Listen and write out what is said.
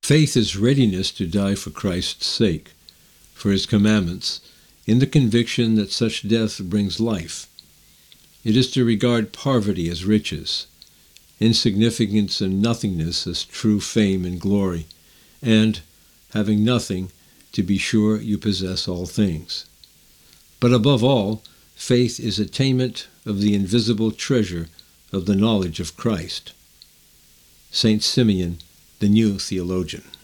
Faith is readiness to die for Christ's sake, for his commandments, in the conviction that such death brings life. It is to regard poverty as riches, insignificance and nothingness as true fame and glory, and, having nothing, to be sure you possess all things. But above all, faith is attainment of the invisible treasure of the knowledge of Christ. St. Simeon, the New Theologian.